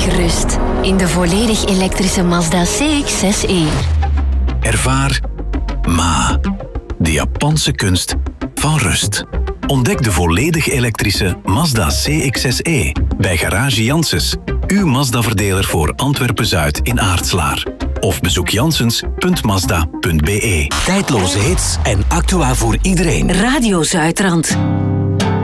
rust in de volledig elektrische Mazda CX-6e. Ervaar Ma, de Japanse kunst van rust. Ontdek de volledig elektrische Mazda CX-6e bij Garage Janssens, uw Mazda-verdeler voor Antwerpen-Zuid in Aartslaar. Of bezoek janssens.mazda.be. Tijdloze hits en actua voor iedereen. Radio Zuidrand.